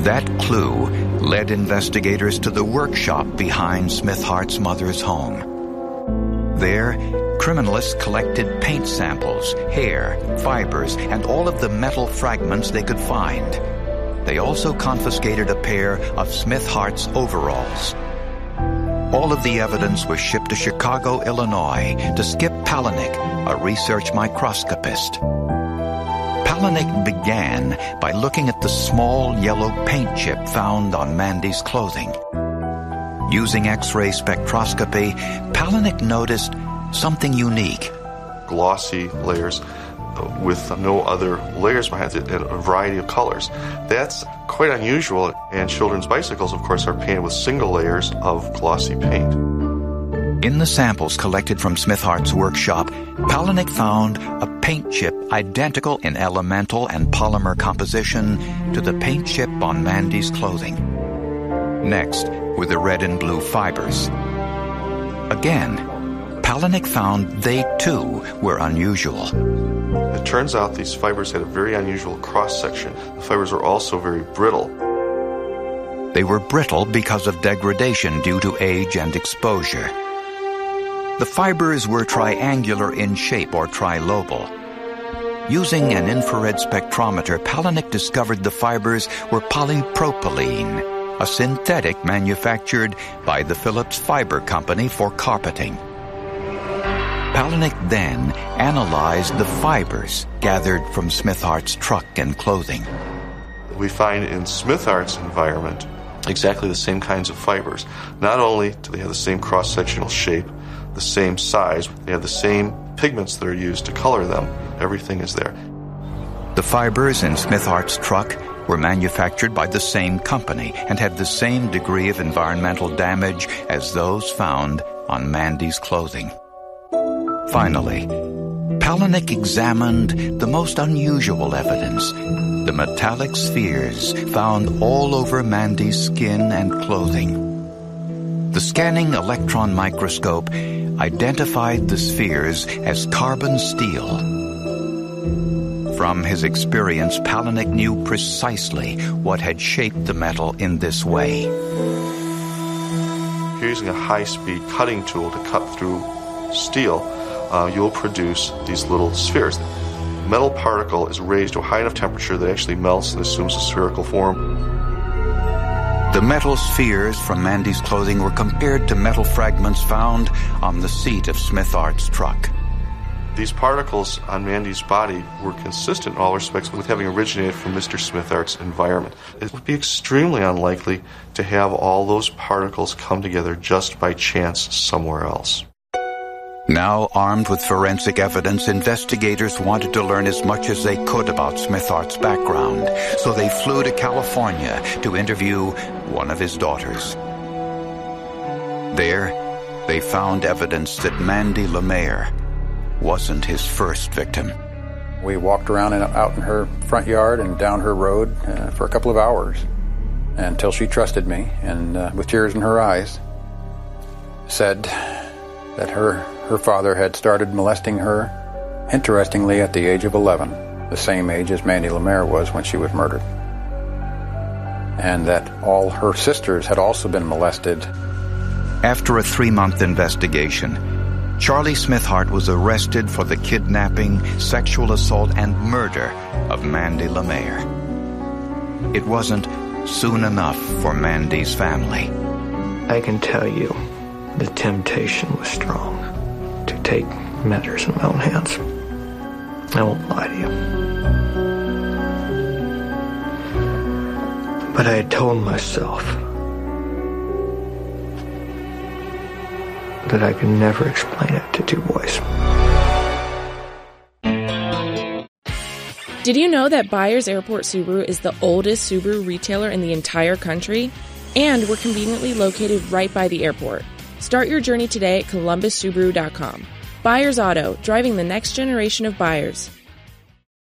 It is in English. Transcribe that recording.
That clue led investigators to the workshop behind Smith-Hart's mother's home. There, criminalists collected paint samples, hair, fibers, and all of the metal fragments they could find. They also confiscated a pair of Smith-Hart's overalls. All of the evidence was shipped to Chicago, Illinois, to Skip Palahniuk, a research microscopist. Palahniuk began by looking at the small yellow paint chip found on Mandy's clothing. Using X-ray spectroscopy, Palahniuk noticed something unique. Glossy layers with no other layers behind it in a variety of colors. That's quite unusual, and children's bicycles, of course, are painted with single layers of glossy paint. In the samples collected from Smith-Hart's workshop, Palahniuk found a paint chip identical in elemental and polymer composition to the paint chip on Mandy's clothing. Next were the red and blue fibers. Again, Palahniuk found they, too, were unusual. It turns out these fibers had a very unusual cross-section. The fibers were also very brittle. They were brittle because of degradation due to age and exposure. The fibers were triangular in shape or trilobal. Using an infrared spectrometer, Palahniuk discovered the fibers were polypropylene, a synthetic manufactured by the Phillips Fiber Company for carpeting. Palahniuk then analyzed the fibers gathered from Smith-Hart's truck and clothing. We find in Smith-Hart's environment exactly the same kinds of fibers. Not only do they have the same cross-sectional shape, the same size, they have the same pigments that are used to color them. Everything is there. The fibers in Smith-Hart's truck were manufactured by the same company and had the same degree of environmental damage as those found on Mandy's clothing. Finally, Palahniuk examined the most unusual evidence, the metallic spheres found all over Mandy's skin and clothing. The scanning electron microscope identified the spheres as carbon steel. From his experience, Palahniuk knew precisely what had shaped the metal in this way. If you're using a high-speed cutting tool to cut through steel, you'll produce these little spheres. The metal particle is raised to a high enough temperature that it actually melts and assumes a spherical form. The metal spheres from Mandy's clothing were compared to metal fragments found on the seat of Smith-Hart's truck. These particles on Mandy's body were consistent in all respects with having originated from Mr. Smith-Hart's environment. It would be extremely unlikely to have all those particles come together just by chance somewhere else. Now armed with forensic evidence, investigators wanted to learn as much as they could about Smith-Hart's background, so they flew to California to interview one of his daughters. There, they found evidence that Mandy Lemaire wasn't his first victim. We walked around out in her front yard and down her road for a couple of hours until she trusted me and, with tears in her eyes, said that her father had started molesting her, interestingly, at the age of 11, the same age as Mandy Lemaire was when she was murdered. And that all her sisters had also been molested. After a 3-month investigation, Charlie Smith-Hart was arrested for the kidnapping, sexual assault, and murder of Mandy Lemaire. It wasn't soon enough for Mandy's family. I can tell you the temptation was strong to take matters in my own hands. I won't lie to you. But I had told myself that I could never explain it to two boys. Did you know that Byers Airport Subaru is the oldest Subaru retailer in the entire country? And we're conveniently located right by the airport. Start your journey today at ColumbusSubaru.com. Byers Auto, driving the next generation of buyers.